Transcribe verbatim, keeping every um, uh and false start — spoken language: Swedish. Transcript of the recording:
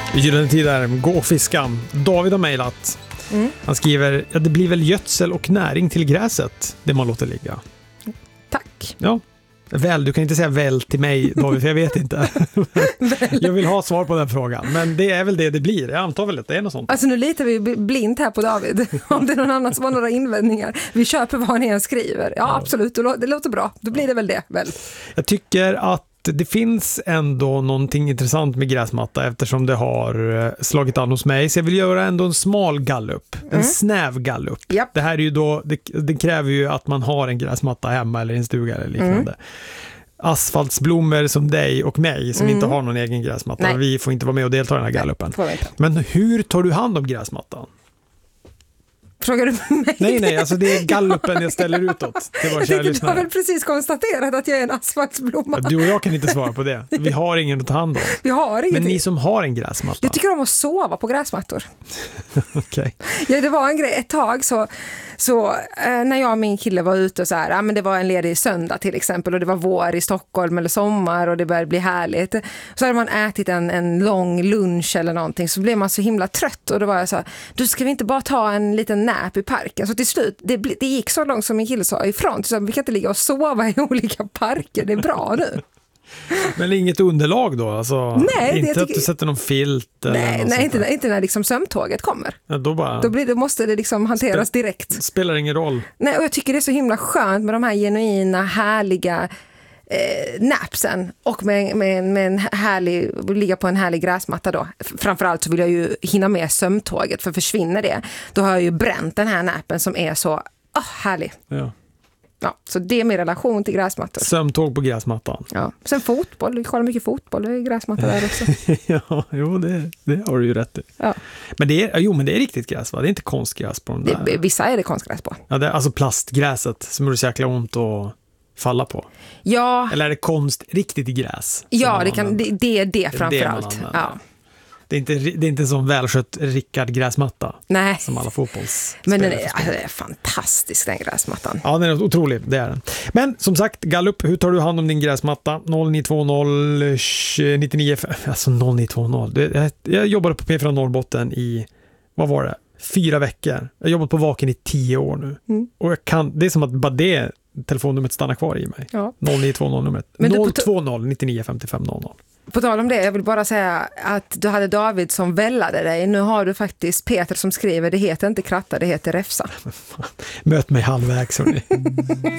Gyllene tider, gå och fiska. David har mejlat. Mm. Han skriver, ja, det blir väl gödsel och näring till gräset, det man låter ligga. Tack. Ja, väl, du kan inte säga väl till mig, David, för jag vet inte. Jag vill ha svar på den frågan, men det är väl det det blir. Jag antar väl att det är något sånt. Alltså nu litar vi blint här på David. Om det är någon annan som har några invändningar. Vi köper vad han än skriver. Ja, absolut, det låter bra. Då blir det väl det, väl. Jag tycker att det finns ändå någonting intressant med gräsmatta eftersom det har slagit an hos mig. Så jag vill göra ändå en smal gallup. En mm. snäv gallup. Yep. Det här är ju då, det, det kräver ju att man har en gräsmatta hemma eller en stuga eller liknande. Mm. Asfaltsblommor som dig och mig som mm. inte har någon egen gräsmatta. Nej. Vi får inte vara med och delta i den här gallupen. Nej, men hur tar du hand om gräsmattan? Frågar du mig? Nej, nej, alltså det är gallupen jag ställer utåt. Det var jag du har väl precis konstaterat att jag är en asfaltsblomma. Ja, du och jag kan inte svara på det. Vi har ingen att ta hand om. Vi har ingenting. Men ni som har en gräsmatta. Jag tycker om att sova på gräsmattor. Okej. Okay. Ja, det var en grej. Ett tag så, så eh, när jag och min kille var ute och så här, ja, men det var en ledig söndag till exempel och det var vår i Stockholm eller sommar och det började bli härligt. Så hade man ätit en, en lång lunch eller någonting så blev man så himla trött och då var jag så här, du ska vi inte bara ta en liten nap i parken? Så till slut, det, det gick så långt som min kille sa ifrån. Så vi kan inte ligga och sova i olika parker, det är bra nu. Men inget underlag då? Alltså, nej, inte tycker... att du sätter någon filt? Eller nej, nej inte, inte när liksom sömntåget kommer. Ja, då, bara... då, blir, då måste det liksom hanteras Spe- direkt. Spelar ingen roll. Nej, och jag tycker det är så himla skönt med de här genuina, härliga eh, napsen och med, med, med en härlig, ligga på en härlig gräsmatta då. Framförallt så vill jag ju hinna med sömntåget, för försvinner det, då har jag ju bränt den här nappen som är så oh, härlig. Ja. Ja, så det är min relation till gräsmattor. Sömntåg på gräsmattan. Ja, sen fotboll, vi kollar mycket fotboll, det är gräsmatta där också. Ja, jo, det, det har du ju rätt i. Ja. Men det är, jo, men det är riktigt gräs, va? Det är inte konstgräs på den där. Det, vissa är det konstgräs på. Ja, det är alltså plastgräset som är så jäkla ont att falla på. Ja. Eller är det konst riktigt i gräs? Ja, det, kan, det, det är det framförallt. Det, ja. det, är inte, det är inte en sån välskött Rickard gräsmatta. Nej. Som alla fotbolls. Men den är, alltså, det är fantastisk, den gräsmattan. Ja, den är otrolig, det är den. Men som sagt, gallup, hur tar du hand om din gräsmatta? noll nio två noll nio nio, alltså noll nio två noll. Jag, jag jobbade på P fyra Norrbotten i, vad var det? Fyra veckor. Jag har jobbat på Vaken i tio år nu. Mm. Och jag kan, det är som att bara det telefonnumret stannar kvar i mig. Ja. noll nio två noll-numret. noll två noll nio nio fem fem noll noll. På tal om det, jag vill bara säga att du hade David som vällade dig. Nu har du faktiskt Peter som skriver, det heter inte kratta, det heter räfsa. Möt mig halvvägs, hörni.